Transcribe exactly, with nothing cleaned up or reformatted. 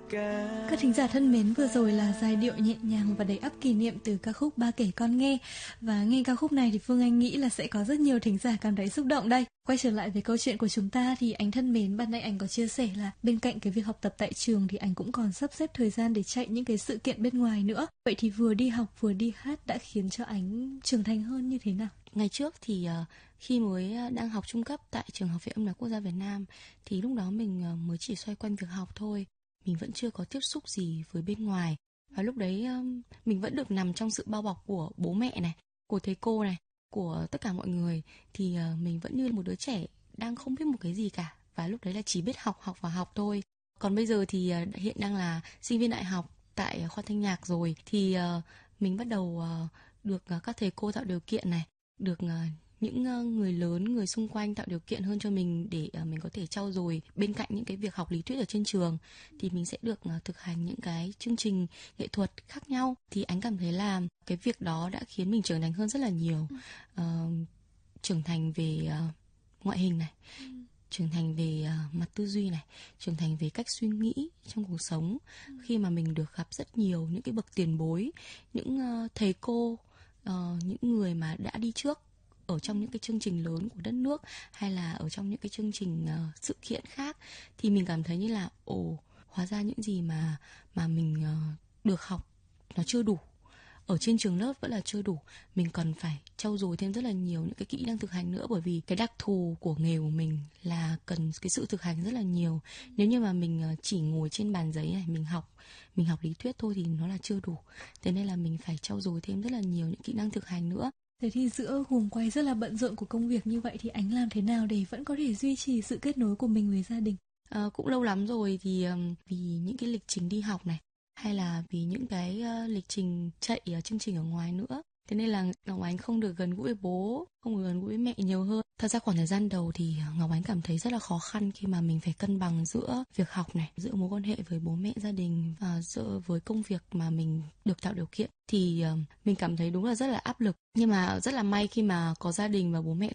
Các thính giả thân mến, vừa rồi là giai điệu nhẹ nhàng và đầy ắp kỷ niệm từ ca khúc Ba Kể Con Nghe. Và nghe ca khúc này thì Phương Anh nghĩ là sẽ có rất nhiều thính giả cảm thấy xúc động đây. Quay trở lại với câu chuyện của chúng ta thì anh thân mến, ban nãy anh có chia sẻ là bên cạnh cái việc học tập tại trường thì anh cũng còn sắp xếp thời gian để chạy những cái sự kiện bên ngoài nữa. Vậy thì vừa đi học vừa đi hát đã khiến cho anh trưởng thành hơn như thế nào? Ngày trước thì uh, khi mới đang học trung cấp tại trường Học viện Âm nhạc Quốc gia Việt Nam thì lúc đó mình uh, mới chỉ xoay quanh việc học thôi. Mình vẫn chưa có tiếp xúc gì với bên ngoài. Và lúc đấy um, mình vẫn được nằm trong sự bao bọc của bố mẹ này, của thầy cô này, của tất cả mọi người. Thì uh, mình vẫn như một đứa trẻ đang không biết một cái gì cả. Và lúc đấy là chỉ biết học, học và học thôi. Còn bây giờ thì uh, hiện đang là sinh viên đại học tại khoa thanh nhạc rồi. Thì uh, mình bắt đầu uh, được uh, các thầy cô tạo điều kiện này, được uh, những uh, người lớn, người xung quanh tạo điều kiện hơn cho mình để uh, mình có thể trau dồi bên cạnh những cái việc học lý thuyết ở trên trường thì mình sẽ được uh, thực hành những cái chương trình nghệ thuật khác nhau. Thì anh cảm thấy là cái việc đó đã khiến mình trưởng thành hơn rất là nhiều. Uh, trưởng thành về uh, ngoại hình này, trưởng thành về uh, mặt tư duy này, trưởng thành về cách suy nghĩ trong cuộc sống. Khi mà mình được gặp rất nhiều những cái bậc tiền bối, những uh, thầy cô, uh, những người mà đã đi trước ở trong những cái chương trình lớn của đất nước hay là ở trong những cái chương trình uh, sự kiện khác, thì mình cảm thấy như là ồ, hóa ra những gì mà mà mình uh, được học nó chưa đủ. Ở trên trường lớp vẫn là chưa đủ, mình cần phải trau dồi thêm rất là nhiều những cái kỹ năng thực hành nữa, bởi vì cái đặc thù của nghề của mình là cần cái sự thực hành rất là nhiều. Nếu như mà mình chỉ ngồi trên bàn giấy này, mình học mình học lý thuyết thôi thì nó là chưa đủ. Thế nên là mình phải trau dồi thêm rất là nhiều những kỹ năng thực hành nữa. Thế thì giữa guồng quay rất là bận rộn của công việc như vậy thì anh làm thế nào để vẫn có thể duy trì sự kết nối của mình với gia đình? À, cũng lâu lắm rồi thì um, vì những cái lịch trình đi học này, hay là vì những cái uh, lịch trình chạy uh, chương trình ở ngoài nữa, thế nên là Ngọc Ánh không được gần gũi với bố, không được gần gũi với mẹ nhiều hơn. Thật ra khoảng thời gian đầu thì Ngọc Ánh cảm thấy rất là khó khăn khi mà mình phải cân bằng giữa việc học này, giữa mối quan hệ với bố mẹ, gia đình và giữa với công việc mà mình được tạo điều kiện. Thì uh, mình cảm thấy đúng là rất là áp lực. Nhưng mà rất là may khi mà có gia đình và bố mẹ